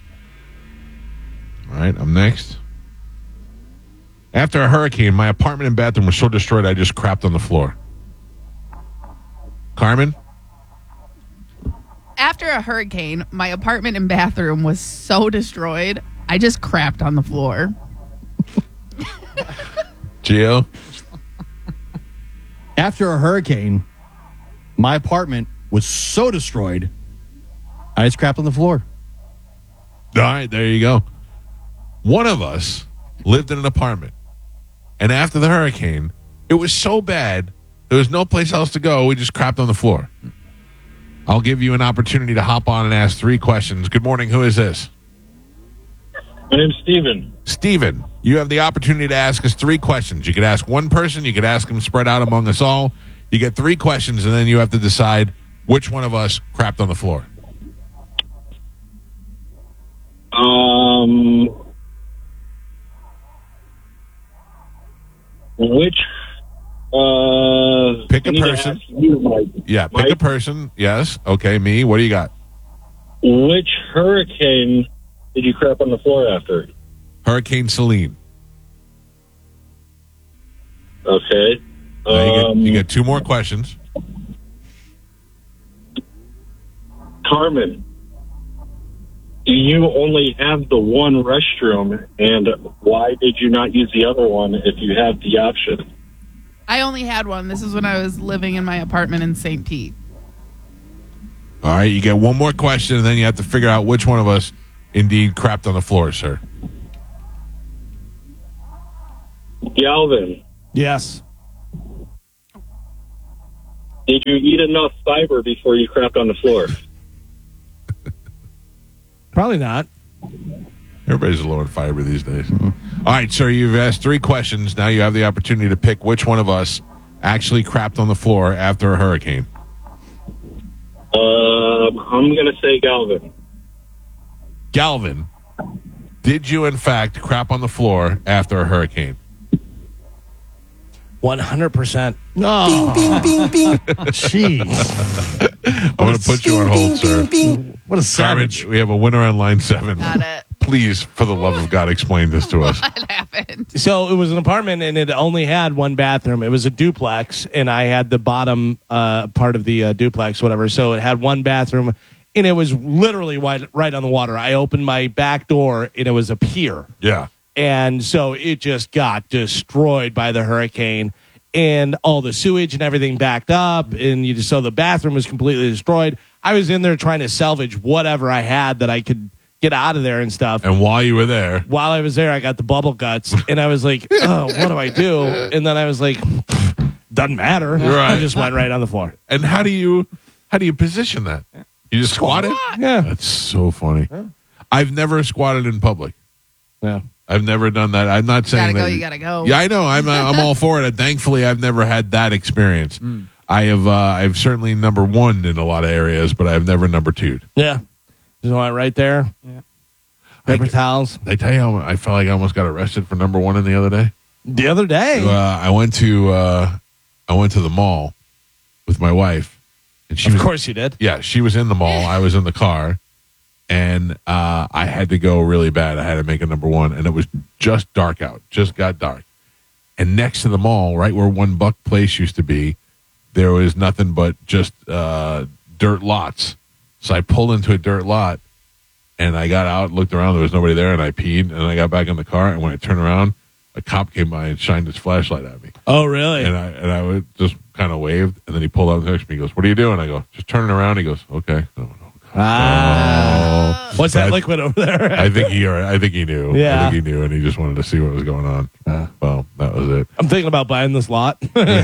All right, I'm next. After a hurricane, my apartment and bathroom was so destroyed, I just crapped on the floor. Carmen? After a hurricane, my apartment and bathroom was so destroyed, I just crapped on the floor. Gio? After a hurricane, my apartment was so destroyed, I just crapped on the floor. All right, there you go. One of us lived in an apartment, and after the hurricane, it was so bad, there was no place else to go. We just crapped on the floor. I'll give you an opportunity to hop on and ask three questions. Good morning. Who is this? My name's Steven. Steven, you have the opportunity to ask us three questions. You could ask one person. You could ask them spread out among us all. You get three questions, and then you have to decide which one of us crapped on the floor. Um, which Uh, Pick I a need to person. ask You, Mike. Yeah, pick Mike, a person. Yes. Okay, me. What do you got? Which hurricane did you crap on the floor after? Hurricane Celine. Okay. Now you, get, Um, you get two more questions. Carmen, do you only have the one restroom, and why did you not use the other one if you had the option? I only had one. This is when I was living in my apartment in Saint Pete. All right, you get one more question, and then you have to figure out which one of us indeed crapped on the floor, sir. Galvin, Yes. did you eat enough fiber before you crapped on the floor? Probably not. Everybody's low in fiber these days. All right, sir, you've asked three questions. Now you have the opportunity to pick which one of us actually crapped on the floor after a hurricane. Um, I'm going to say Galvin. Galvin, did you in fact crap on the floor after a hurricane? one hundred percent. No. Bing, bing, bing, bing. Jeez. I'm going to put you on hold, sir. What a savage. Carmen, we have a winner on line seven. Got it. Please, for the love of God, explain this to us. What happened? So it was an apartment, and it only had one bathroom. It was a duplex, and I had the bottom uh, part of the uh, duplex, whatever. So it had one bathroom, and it was literally right, right on the water. I opened my back door, and it was a pier. Yeah. And so it just got destroyed by the hurricane, and all the sewage and everything backed up, and you just, so the bathroom was completely destroyed. I was in there trying to salvage whatever I had that I could get out of there and stuff. And while you were there, While I was there, I got the bubble guts, and I was like, oh, what do I do? And then I was like, doesn't matter. Right. I just went right on the floor. and how do you how do you position that? You just squat it? Yeah. That's so funny. I've never squatted in public. Yeah. I've never done that. I'm not saying Gotta go, that. you gotta go. Yeah, I know. I'm I'm all for it. And thankfully, I've never had that experience. I have. Uh, I've certainly number one in a lot of areas, but I've never number two. Yeah. Just went right there. Yeah. Paper I, towels. I tell you, I felt like I almost got arrested for number one in the other day. The other day. Uh, I went to uh, I went to the mall with my wife, and she Of was, course you did. Yeah, she was in the mall. I was in the car, and uh, I had to go really bad. I had to make a number one, and it was just dark out. Just got dark. And next to the mall, right where One Buck Place used to be, there was nothing but just uh, dirt lots. So I pulled into a dirt lot, and I got out, looked around. There was nobody there, and I peed, and I got back in the car. And when I turned around, a cop came by and shined his flashlight at me. Oh, really? And I and I would just kind of waved, and then he pulled up next to me. He goes, "What are you doing?" I go, "Just turning around." He goes, "Okay." No, no. Ah. Oh. What's that I- liquid over there? I think he. I think he knew. Yeah. I think he knew, and he just wanted to see what was going on. Uh. Well, that was it. I'm thinking about buying this lot.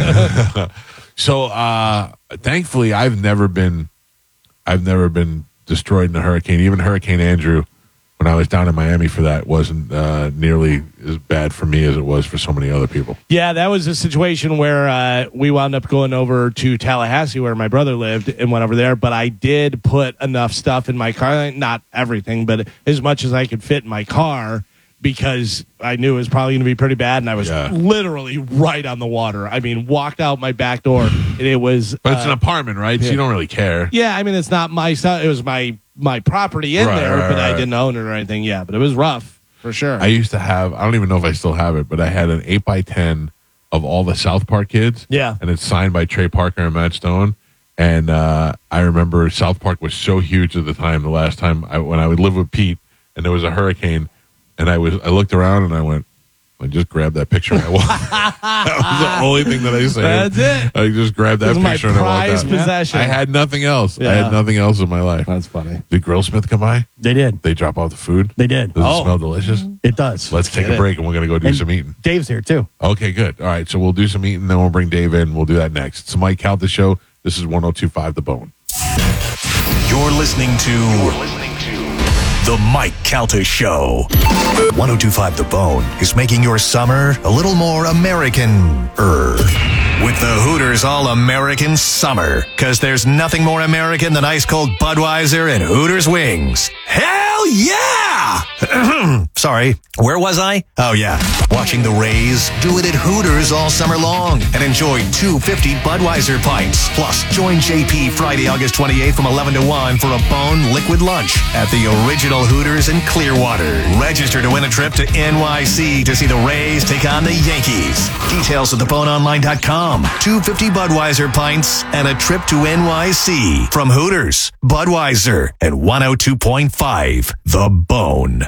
So, uh, thankfully, I've never been. I've never been destroyed in a hurricane. Even Hurricane Andrew, when I was down in Miami for that, wasn't uh, nearly as bad for me as it was for so many other people. Yeah, that was a situation where uh, we wound up going over to Tallahassee where my brother lived and went over there. But I did put enough stuff in my car, not everything, but as much as I could fit in my car because I knew it was probably going to be pretty bad. And I was Yeah. literally right on the water. I mean, walked out my back door and it was. But it's uh, an apartment, right? So yeah. you don't really care. Yeah, I mean, it's not my stuff. It was my, my property in Right, there, right, but I right. didn't own it or anything. Yeah, but it was rough for sure. I used to have, I don't even know if I still have it, but I had an eight by ten of all the South Park kids. Yeah. And it's signed by Trey Parker and Matt Stone. And uh, I remember South Park was so huge at the time, the last time I, when I would live with Pete and there was a hurricane and I was, I looked around and I went, I just grabbed that picture and I walked. That was the only thing that I said. That's it. I just grabbed that This is my picture and I walked prized out. possession. I had nothing else. I Yeah. had nothing else in my life. That's funny. Did Grillsmith come by? They did. They drop off the food? They did. Does Oh. it smell delicious? It does. Let's take Get a it. break and we're going to go do And some eating. Dave's here too. Okay, good. All right, so we'll do some eating, then we'll bring Dave in. We'll do that next. It's the Mike Calta Show. This is one oh two point five The Bone. You're listening to The Mike Calta Show. one oh two point five The Bone is making your summer a little more American-er. With the Hooters All-American Summer. Because there's nothing more American than ice-cold Budweiser and Hooters wings. Hell Hell yeah! Sorry, where was I? Oh, yeah. Watching the Rays do it at Hooters all summer long and enjoy two fifty Budweiser pints. Plus, join J P Friday, August twenty-eighth from eleven to one for a Bone Liquid Lunch at the original Hooters in Clearwater. Register to win a trip to N Y C to see the Rays take on the Yankees. Details at the bone online dot com. two fifty Budweiser pints and a trip to N Y C from Hooters, Budweiser, and one oh two point five The Bone.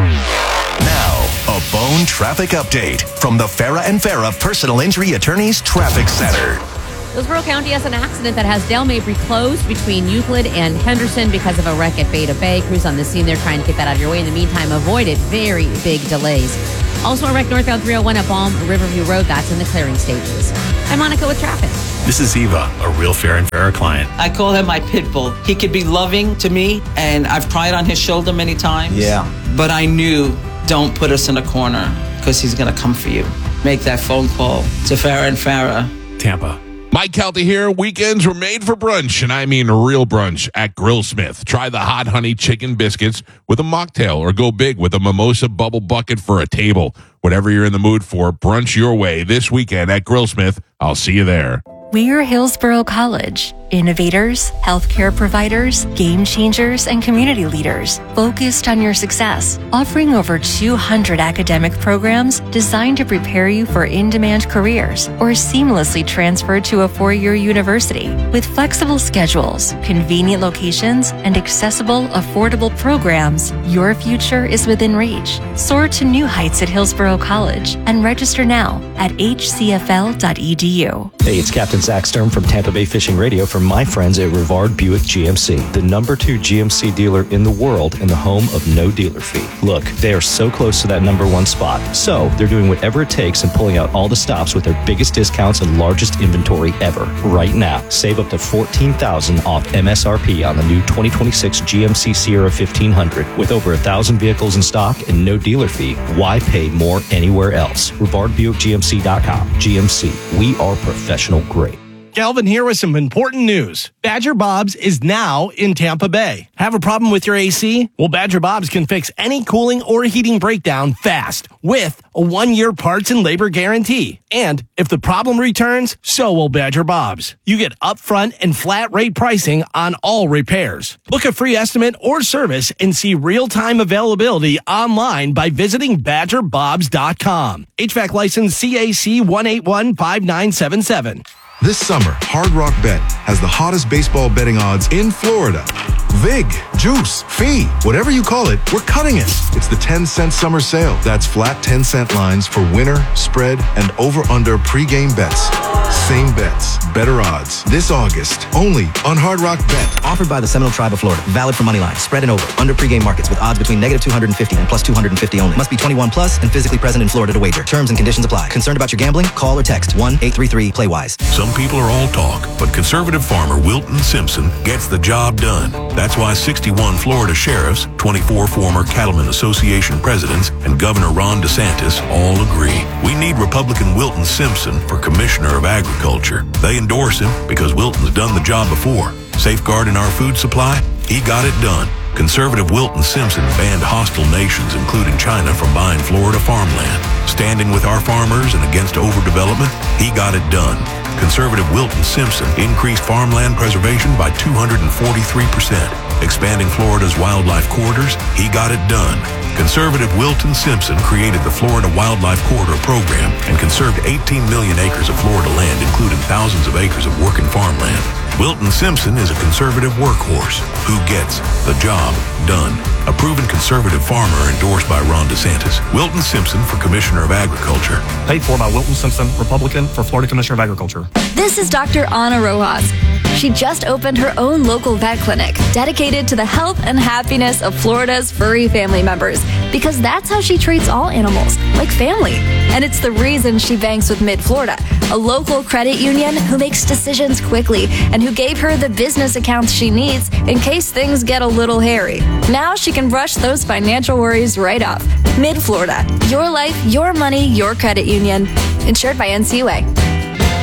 Now, a Bone traffic update from the Farah and Farah Personal Injury Attorneys Traffic Center. Hillsborough County has an accident that has Dale Mabry closed between Euclid and Henderson because of a wreck at Beta Bay. Crews on the scene, they're trying to get that out of your way. In the meantime, avoided very big delays. Also a wreck northbound three oh one at Balm Riverview Road. That's in the clearing stages. I'm Monica with traffic. This is Eva, a real Fair and Fair client. I call him my pit bull. He could be loving to me, and I've cried on his shoulder many times. Yeah. But I knew, don't put us in a corner, because he's going to come for you. Make that phone call to Farah and Farah. Tampa. Mike Kelty here. Weekends were made for brunch, and I mean real brunch at Grillsmith. Try the hot honey chicken biscuits with a mocktail, or go big with a mimosa bubble bucket for a table. Whatever you're in the mood for, brunch your way this weekend at Grillsmith. I'll see you there. We're Hillsborough College. Innovators, healthcare providers, game changers, and community leaders focused on your success, offering over two hundred academic programs designed to prepare you for in-demand careers or seamlessly transfer to a four-year university. With flexible schedules, convenient locations, and accessible, affordable programs, your future is within reach. Soar to new heights at Hillsborough College and register now at h c f l dot e d u. Hey, it's Captain Zach Stern from Tampa Bay Fishing Radio for my friends at Rivard Buick G M C, the number two G M C dealer in the world and the home of no dealer fee. Look, they are so close to that number one spot, so they're doing whatever it takes and pulling out all the stops with their biggest discounts and largest inventory ever. Right now, save up to fourteen thousand dollars off M S R P on the new twenty twenty-six G M C Sierra fifteen hundred. With over a thousand vehicles in stock and no dealer fee, why pay more anywhere else? Rivard Buick G M C dot com. G M C, we are professional grade. Galvin here with some important news. Badger Bob's is now in Tampa Bay. Have a problem with your A C? Well, Badger Bob's can fix any cooling or heating breakdown fast with a one-year parts and labor guarantee. And if the problem returns, so will Badger Bob's. You get upfront and flat rate pricing on all repairs. Book a free estimate or service and see real-time availability online by visiting badger bobs dot com. H V A C license C A C one eight one five nine seven seven. This summer, Hard Rock Bet has the hottest baseball betting odds in Florida. Vig, juice, fee, whatever you call it, we're cutting it. It's the ten cent summer sale. That's flat ten cent lines for winner, spread, and over-under pregame bets. Same bets, better odds. This August, only on Hard Rock Bet. Offered by the Seminole Tribe of Florida. Valid for money line, spread and over, under pregame markets with odds between negative two hundred fifty and plus two hundred fifty only. Must be twenty-one plus and physically present in Florida to wager. Terms and conditions apply. Concerned about your gambling? Call or text one eight three three play wise. Some people are all talk, but conservative farmer Wilton Simpson gets the job done. That's why sixty-one Florida sheriffs, twenty-four former Cattlemen Association presidents, and Governor Ron DeSantis all agree. We need Republican Wilton Simpson for Commissioner of Agriculture. They endorse him because Wilton's done the job before. Safeguarding our food supply? He got it done. Conservative Wilton Simpson banned hostile nations, including China, from buying Florida farmland. Standing with our farmers and against overdevelopment? He got it done. Conservative Wilton Simpson increased farmland preservation by two hundred forty-three percent. Expanding Florida's wildlife corridors? He got it done. Conservative Wilton Simpson created the Florida Wildlife Corridor Program and conserved eighteen million acres of Florida land, including thousands of acres of working farmland. Wilton Simpson is a conservative workhorse who gets the job done. A proven conservative farmer endorsed by Ron DeSantis. Wilton Simpson for Commissioner of Agriculture. Paid for by Wilton Simpson, Republican, for Florida Commissioner of Agriculture. This is Doctor Ana Rojas. She just opened her own local vet clinic dedicated to the health and happiness of Florida's furry family members, because that's how she treats all animals, like family. And it's the reason she banks with Mid-Florida, a local credit union who makes decisions quickly and who gave her the business accounts she needs in case things get a little hairy. Now she can brush those financial worries right off. Mid-Florida, your life, your money, your credit union. Insured by N C U A.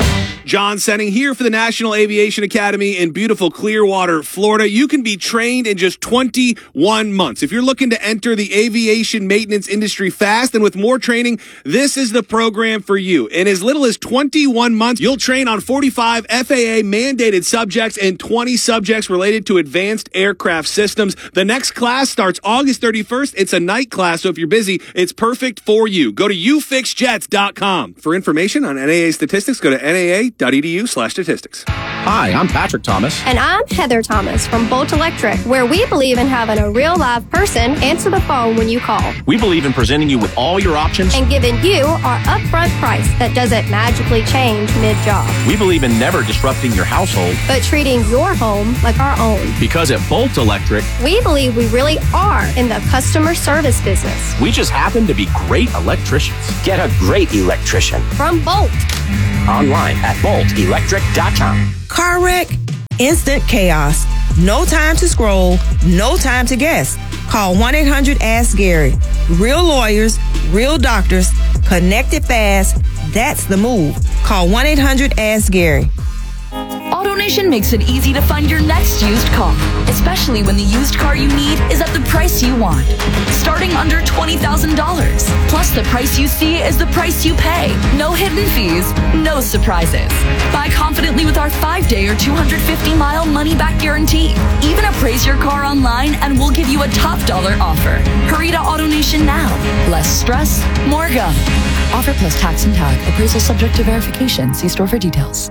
John Senning here for the National Aviation Academy in beautiful Clearwater, Florida. You can be trained in just twenty-one months. If you're looking to enter the aviation maintenance industry fast and with more training, this is the program for you. In as little as twenty-one months, you'll train on forty-five F A A mandated subjects and twenty subjects related to advanced aircraft systems. The next class starts August thirty-first. It's a night class, so if you're busy, it's perfect for you. Go to u fix jets dot com. For information on N A A statistics, go to N A A dot E D U slash statistics. Hi, I'm Patrick Thomas. And I'm Heather Thomas from Bolt Electric, where we believe in having a real live person answer the phone when you call. We believe in presenting you with all your options and giving you our upfront price that doesn't magically change mid-job. We believe in never disrupting your household, but treating your home like our own. Because at Bolt Electric, we believe we really are in the customer service business. We just happen to be great electricians. Get a great electrician from Bolt. Online at bolt electric dot com. Car wreck, instant chaos. No time to scroll, no time to guess. Call one eight hundred ask Gary. Real lawyers, real doctors, connected fast. That's the move. Call one eight hundred ask Gary. AutoNation makes it easy to find your next used car, especially when the used car you need is at the price you want. Starting under twenty thousand dollars. Plus, the price you see is the price you pay. No hidden fees, no surprises. Buy confidently with our five-day or two hundred fifty mile money-back guarantee. Even appraise your car online and we'll give you a top dollar offer. Hurry to AutoNation now. Less stress, more go. Offer plus tax and tag. Appraisal subject to verification. See store for details.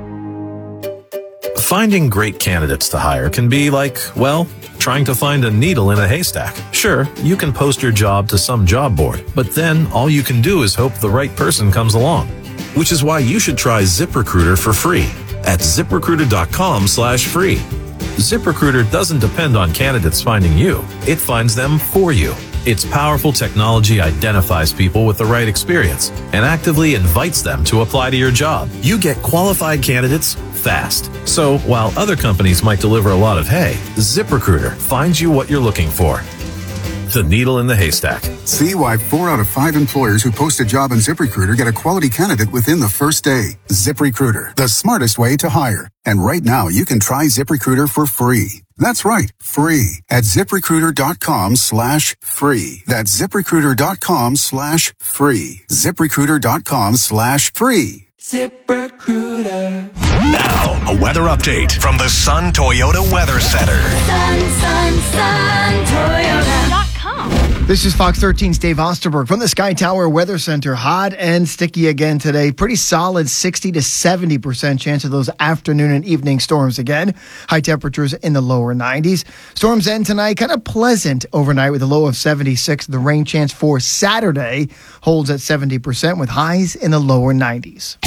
Finding great candidates to hire can be like, well, trying to find a needle in a haystack. Sure, you can post your job to some job board, but then all you can do is hope the right person comes along. Which is why you should try ZipRecruiter for free at zip recruiter dot com slash free. ZipRecruiter doesn't depend on candidates finding you. It finds them for you. Its powerful technology identifies people with the right experience and actively invites them to apply to your job. You get qualified candidates fast. So while other companies might deliver a lot of hay, ZipRecruiter finds you what you're looking for. The needle in the haystack. See why four out of five employers who post a job on ZipRecruiter get a quality candidate within the first day. ZipRecruiter, the smartest way to hire. And right now, you can try ZipRecruiter for free. That's right, free at zip recruiter dot com slash free. That's zip recruiter dot com slash free. zip recruiter dot com slash free. ZipRecruiter. Now, a weather update from the Sun Toyota Weather Center. Sun, sun, sun, Toyota dot com. This is Fox thirteen's Dave Osterberg from the Sky Tower Weather Center. Hot and sticky again today. Pretty solid sixty to seventy percent chance of those afternoon and evening storms again. High temperatures in the lower nineties. Storms end tonight, kind of pleasant overnight with a low of seventy-six. The rain chance for Saturday holds at seventy percent with highs in the lower nineties.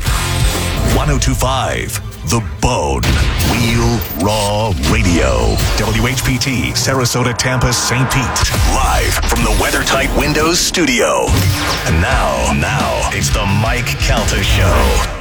one oh two point five The Bone. Wheel Raw Radio. W H P T, Sarasota, Tampa, Saint Pete. Live from the WeatherTight Windows studio. And now, now, it's the Mike Calta Show.